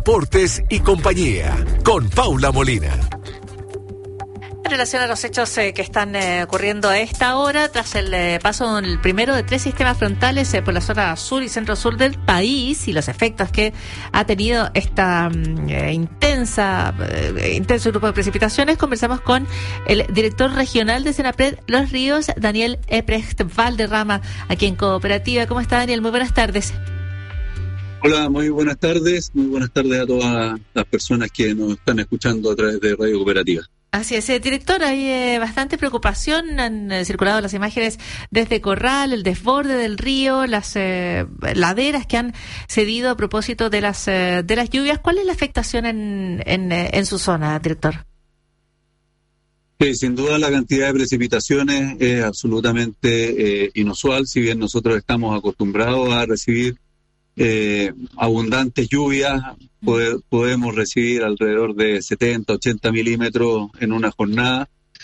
deportes y compañía, con Paula Molina. En relación a los hechos que están ocurriendo a esta hora, tras el paso el primero de 3 sistemas frontales por la zona sur y centro-sur del país y los efectos que ha tenido esta intenso grupo de precipitaciones, conversamos con el director regional de Senapred Los Ríos, Daniel Eprecht Valderrama, aquí en Cooperativa. ¿Cómo está, Daniel? Muy buenas tardes. Hola, muy buenas tardes. Muy buenas tardes a todas las personas que nos están escuchando a través de Radio Cooperativa. Así es, director, hay bastante preocupación, han circulado las imágenes desde Corral, el desborde del río, las laderas que han cedido a propósito de las lluvias. ¿Cuál es la afectación en su zona, director? Sí, sin duda la cantidad de precipitaciones es absolutamente inusual, si bien nosotros estamos acostumbrados a recibir abundantes lluvias. Podemos recibir alrededor de 70, 80 milímetros en una jornada,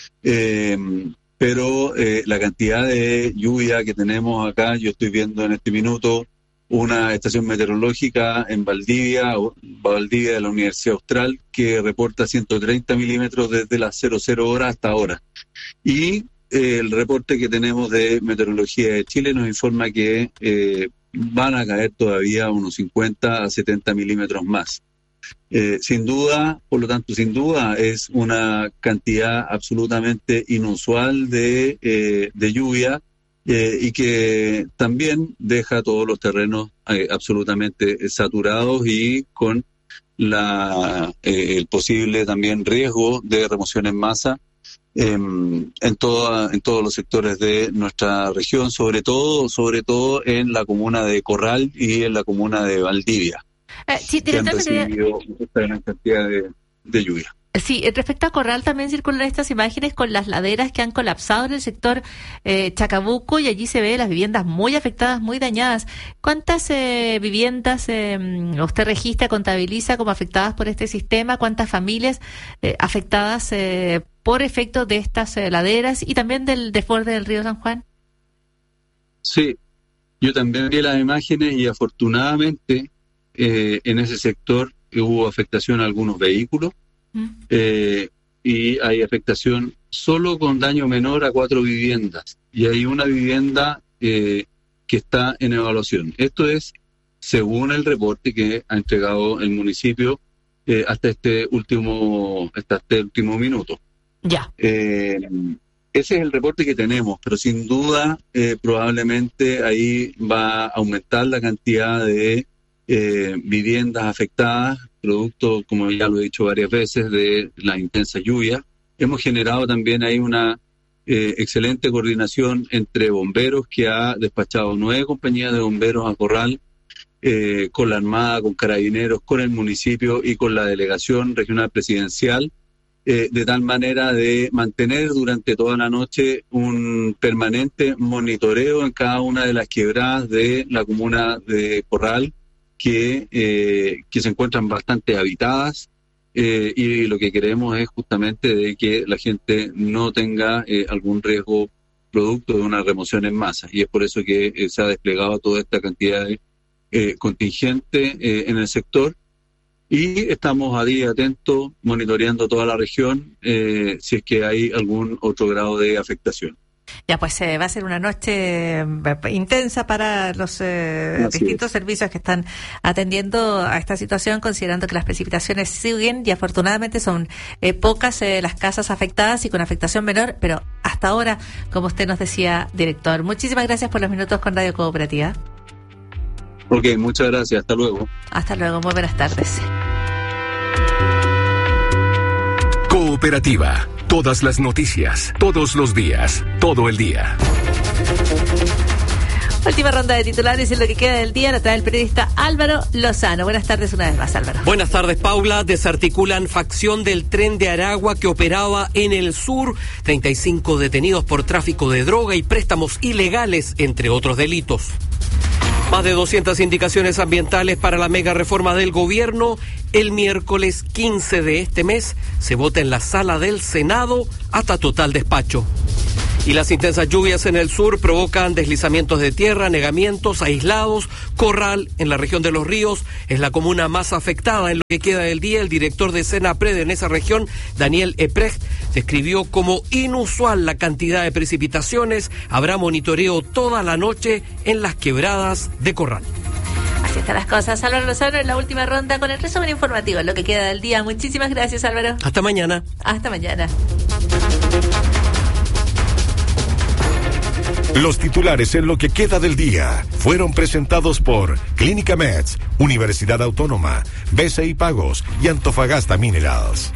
pero la cantidad de lluvia que tenemos acá, yo estoy viendo en este minuto una estación meteorológica en Valdivia de la Universidad Austral, que reporta 130 milímetros desde las 00 horas hasta ahora. Y el reporte que tenemos de Meteorología de Chile nos informa que van a caer todavía unos 50 a 70 milímetros más. Sin duda es una cantidad absolutamente inusual de lluvia y que también deja todos los terrenos absolutamente saturados y con el posible también riesgo de remoción en masa en todos los sectores de nuestra región, sobre todo en la comuna de Corral y en la comuna de Valdivia, que han recibido esta gran cantidad de lluvia. Sí, respecto a Corral también circulan estas imágenes con las laderas que han colapsado en el sector Chacabuco, y allí se ve las viviendas muy afectadas, muy dañadas. ¿Cuántas viviendas usted registra, contabiliza como afectadas por este sistema? ¿Cuántas familias afectadas por efecto de estas laderas y también del desborde del río San Juan? Sí, yo también vi las imágenes y afortunadamente en ese sector hubo afectación a algunos vehículos. Y hay afectación solo con daño menor a 4 viviendas, y hay una vivienda que está en evaluación. Esto es según el reporte que ha entregado el municipio hasta este último minuto. Ya. Ese es el reporte que tenemos, pero sin duda probablemente ahí va a aumentar la cantidad de viviendas afectadas, producto, como ya lo he dicho varias veces, de la intensa lluvia. Hemos generado también ahí una excelente coordinación entre bomberos, que ha despachado 9 compañías de bomberos a Corral, con la Armada, con Carabineros, con el municipio y con la delegación regional presidencial, de tal manera de mantener durante toda la noche un permanente monitoreo en cada una de las quebradas de la comuna de Corral, que se encuentran bastante habitadas, y lo que queremos es justamente de que la gente no tenga algún riesgo producto de una remoción en masa, y es por eso que se ha desplegado toda esta cantidad de contingente en el sector, y estamos ahí atentos, monitoreando toda la región si es que hay algún otro grado de afectación. Ya, pues va a ser una noche intensa para los distintos servicios que están atendiendo a esta situación, considerando que las precipitaciones siguen y afortunadamente son pocas las casas afectadas y con afectación menor, pero hasta ahora, como usted nos decía, director. Muchísimas gracias por los minutos con Radio Cooperativa. Ok, muchas gracias. Hasta luego. Hasta luego. Muy buenas tardes. Cooperativa. Todas las noticias, todos los días, todo el día. Última ronda de titulares en lo que queda del día, la trae el periodista Álvaro Lozano. Buenas tardes una vez más, Álvaro. Buenas tardes, Paula. Desarticulan facción del Tren de Aragua que operaba en el sur. 35 detenidos por tráfico de droga y préstamos ilegales, entre otros delitos. Más de 200 indicaciones ambientales para la mega reforma del gobierno. El miércoles 15 de este mes se vota en la sala del Senado hasta total despacho. Y las intensas lluvias en el sur provocan deslizamientos de tierra, anegamientos aislados. Corral, en la región de Los Ríos, es la comuna más afectada. En lo que queda del día, el director de Senapred en esa región, Daniel Eprecht, describió como inusual la cantidad de precipitaciones. Habrá monitoreo toda la noche en las quebradas de Corral. Así están las cosas. Álvaro Lozano en la última ronda con el resumen informativo en lo que queda del día. Muchísimas gracias, Álvaro. Hasta mañana. Hasta mañana. Los titulares en lo que queda del día fueron presentados por Clínica Meds, Universidad Autónoma, BCI Pagos y Antofagasta Minerals.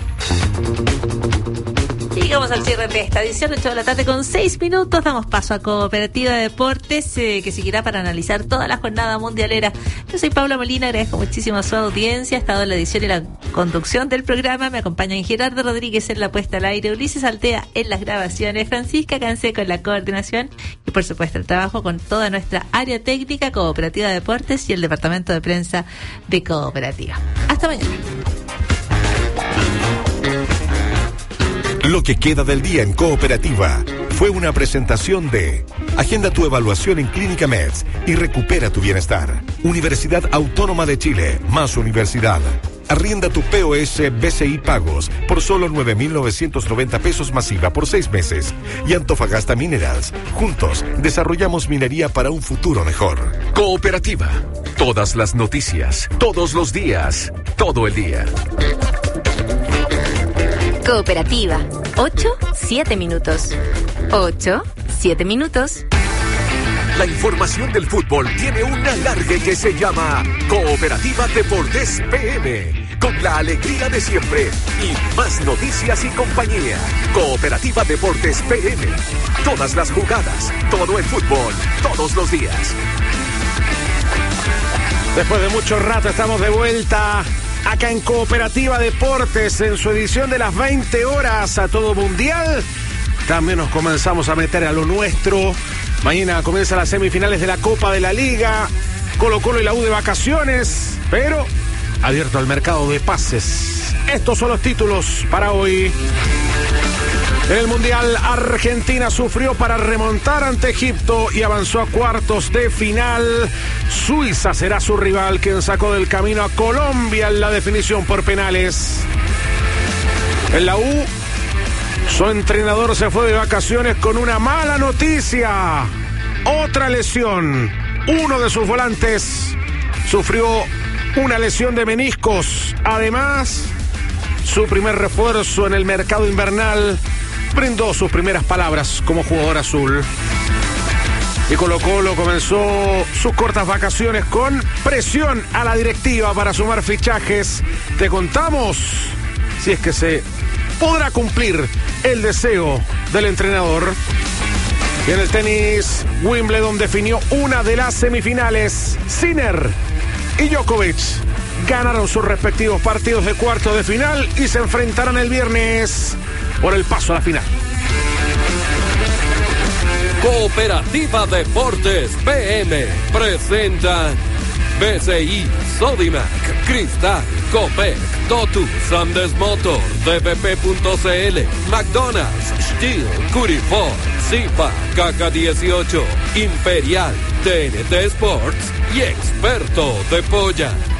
Llegamos al cierre de esta edición, 8 de la tarde con 6 minutos. Damos paso a Cooperativa de Deportes, que seguirá para analizar toda la jornada mundialera. Yo soy Paula Molina, agradezco muchísimo a su audiencia. Ha estado en la edición y la conducción del programa. Me acompañan Gerardo Rodríguez en la puesta al aire, Ulises Altea en las grabaciones, Francisca Canseco en la coordinación y, por supuesto, el trabajo con toda nuestra área técnica, Cooperativa de Deportes y el departamento de prensa de Cooperativa. Hasta mañana. Lo que queda del día en Cooperativa fue una presentación de Agenda tu evaluación en Clínica Meds y recupera tu bienestar. Universidad Autónoma de Chile, más universidad. Arrienda tu POS BCI Pagos por solo 9.990 pesos masiva por 6 meses. Y Antofagasta Minerals. Juntos desarrollamos minería para un futuro mejor. Cooperativa. Todas las noticias, todos los días, todo el día. Cooperativa. 8-7 minutos. 8-7 minutos. La información del fútbol tiene un alargue que se llama Cooperativa Deportes PM. Con la alegría de siempre y más noticias y compañía. Cooperativa Deportes PM. Todas las jugadas, todo el fútbol, todos los días. Después de mucho rato estamos de vuelta acá en Cooperativa Deportes en su edición de las 20 horas a todo mundial. También nos comenzamos a meter a lo nuestro. Mañana comienzan las semifinales de la Copa de la Liga. Colo-Colo y la U de vacaciones, pero abierto al mercado de pases. Estos son los títulos para hoy. En el Mundial, Argentina sufrió para remontar ante Egipto y avanzó a cuartos de final. Suiza será su rival, quien sacó del camino a Colombia en la definición por penales. En la U, su entrenador se fue de vacaciones con una mala noticia. Otra lesión. Uno de sus volantes sufrió una lesión de meniscos. Además, su primer refuerzo en el mercado invernal brindó sus primeras palabras como jugador azul. Y Colo-Colo comenzó sus cortas vacaciones con presión a la directiva para sumar fichajes. Te contamos si es que se podrá cumplir el deseo del entrenador. Y en el tenis, Wimbledon definió una de las semifinales. Sinner y Djokovic ganaron sus respectivos partidos de cuartos de final y se enfrentarán el viernes por el paso a la final. Cooperativa Deportes PM presenta BCI, Sodimac, Cristal, Copec, Totus, Andes Motor, DVP.cl, McDonald's, Steel, Curifor, Zipa, KK18, Imperial, TNT Sports y Experto de Polla.